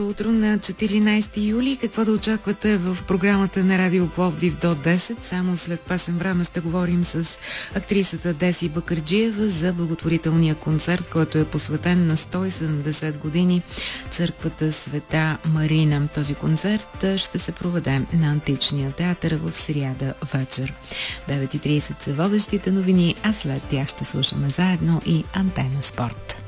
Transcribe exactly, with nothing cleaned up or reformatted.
Утро на четиринайсети юли. Какво да очаквате в програмата на Радио Пловдив до десет? Само след песен време ще говорим с актрисата Деси Бакърджиева за благотворителния концерт, който е посветен на сто и седемдесет години църквата Света Марина. Този концерт ще се проведе на Античния театър в сряда вечер. девет и трийсет са водещите новини, а след тях ще слушаме заедно и Антена Спорт.